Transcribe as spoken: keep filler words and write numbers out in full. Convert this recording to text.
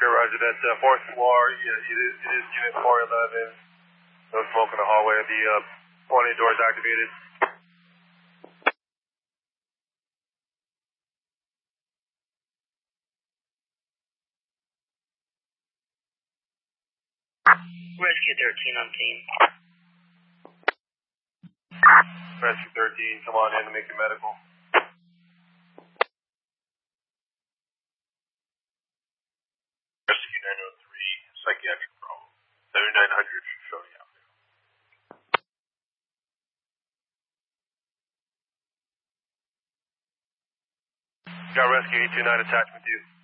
Okay, roger that. Uh, fourth floor, yeah, it is, it is unit four eleven. No smoke in the hallway. The uh, plenty of doors activated. Rescue thirteen on team. Rescue thirteen, come on in and make your medical. Rescue nine oh three, psychiatric problem. seventy-nine hundred, showing out. Got rescue eight two nine attached with you.